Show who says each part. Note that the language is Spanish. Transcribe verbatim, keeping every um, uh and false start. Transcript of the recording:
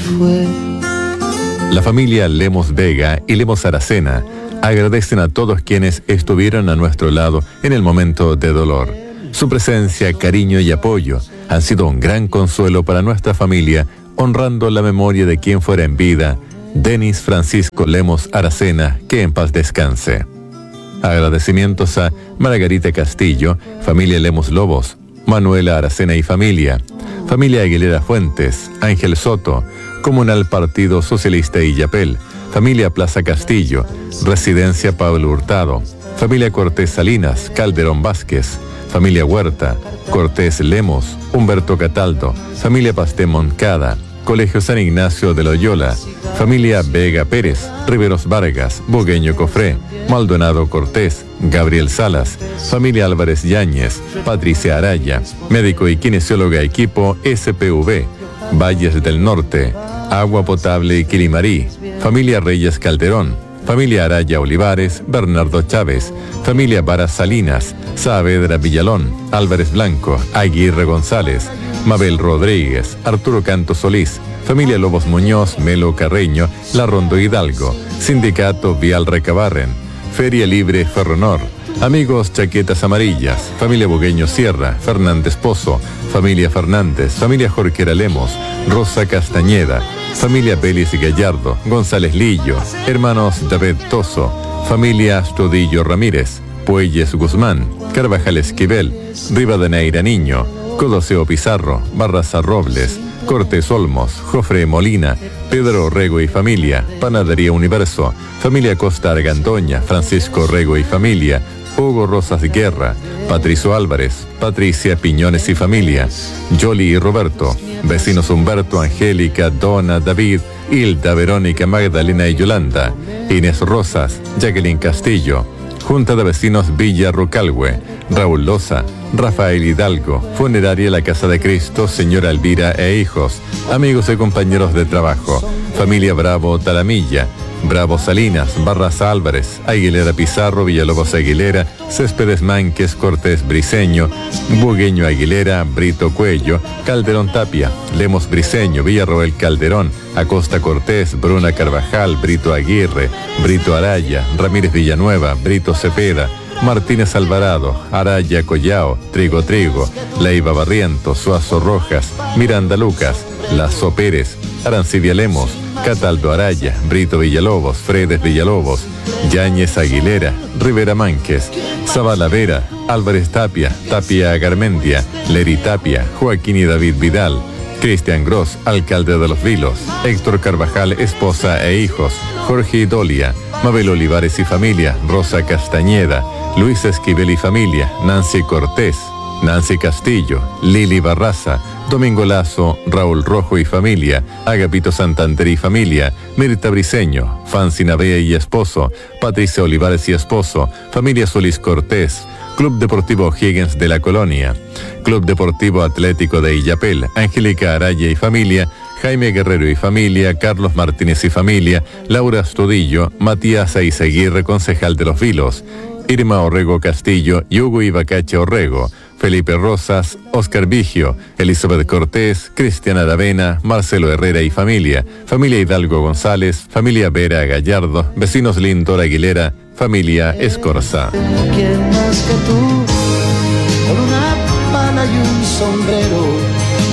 Speaker 1: fue.
Speaker 2: La familia Lemos Vega y Lemos Aracena agradecen a todos quienes estuvieron a nuestro lado en el momento de dolor. Su presencia, cariño y apoyo han sido un gran consuelo para nuestra familia, honrando la memoria de quien fuera en vida, Denis Francisco Lemos Aracena, que en paz descanse. Agradecimientos a Margarita Castillo, familia Lemos Lobos, Manuela Aracena y familia, familia Aguilera Fuentes, Ángel Soto, Comunal Partido Socialista Illapel, familia Plaza Castillo, Residencia Pablo Hurtado, familia Cortés Salinas, Calderón Vázquez, familia Huerta, Cortés Lemos, Humberto Cataldo, familia Pasté Moncada, Colegio San Ignacio de Loyola, familia Vega Pérez, Riveros Vargas, Bogueño Cofré, Maldonado Cortés, Gabriel Salas, familia Álvarez Yáñez, Patricia Araya, médico y kinesióloga equipo S P V, Valles del Norte, Agua Potable y Quilimarí, familia Reyes Calderón, familia Araya Olivares, Bernardo Chávez, familia Varas Salinas, Saavedra Villalón, Álvarez Blanco, Aguirre González, Mabel Rodríguez, Arturo Canto Solís, familia Lobos Muñoz, Melo Carreño, La Rondo Hidalgo, Sindicato Vial Recabarren, Feria Libre Ferronor, amigos Chaquetas Amarillas, familia Bogueño Sierra, Fernández Pozo, familia Fernández, familia Jorquera Lemos, Rosa Castañeda, familia Vélez y Gallardo, González Lillo, hermanos David Toso, familia Astudillo Ramírez, Puelles Guzmán, Carvajal Esquivel, Rivadeneira Niño, Codoseo Pizarro, Barraza Robles, Cortés Olmos, Jofre Molina, Pedro Rego y familia, Panadería Universo, familia Costa Argandoña, Francisco Rego y familia, Hugo Rosas Guerra, Patricio Álvarez, Patricia Piñones y familia, Yoli y Roberto, vecinos Humberto, Angélica, Donna, David, Hilda, Verónica, Magdalena y Yolanda, Inés Rosas, Jacqueline Castillo, Junta de Vecinos Villa Rucalhue, Raúl Loza, Rafael Hidalgo, Funeraria La Casa de Cristo, Señora Elvira e hijos, amigos y compañeros de trabajo, familia Bravo Talamilla, Bravo Salinas, Barras Álvarez, Aguilera Pizarro, Villalobos Aguilera, Céspedes Mánquez, Cortés Briceño, Bugueño Aguilera, Brito Cuello, Calderón Tapia, Lemos Briceño, Villarroel Calderón, Acosta Cortés, Bruna Carvajal, Brito Aguirre, Brito Araya, Ramírez Villanueva, Brito Cepeda, Martínez Alvarado, Araya Collao, Trigo Trigo, Leiva Barrientos, Suazo Rojas, Miranda Lucas, Lazo Pérez, Arancibia Lemos, Cataldo Araya, Brito Villalobos, Fredes Villalobos, Yáñez Aguilera, Rivera Mánquez, Zavala Vera, Álvarez Tapia, Tapia Garmendia, Leri Tapia, Joaquín y David Vidal, Cristian Gross, alcalde de Los Vilos, Héctor Carvajal, esposa e hijos, Jorge Idolia, Mabel Olivares y familia, Rosa Castañeda, Luis Esquivel y familia, Nancy Cortés, Nancy Castillo, Lili Barraza, Domingo Lazo, Raúl Rojo y familia, Agapito Santander y familia, Mirta Briceño, Fancy Navea y esposo, Patricia Olivares y esposo, familia Solís Cortés, Club Deportivo Higgins de la Colonia, Club Deportivo Atlético de Illapel, Angélica Araya y familia, Jaime Guerrero y familia, Carlos Martínez y familia, Laura Astudillo, Matías Aizaguirre, concejal de Los Vilos, Irma Orrego Castillo y Hugo Ibacache Orrego, Felipe Rosas, Oscar Vigio, Elizabeth Cortés, Cristiana Aravena, Marcelo Herrera y familia, familia Hidalgo González, familia Vera Gallardo, vecinos Lindor Aguilera, familia Escorza.
Speaker 1: ¿Quién más que tú? Con una pala y un sombrero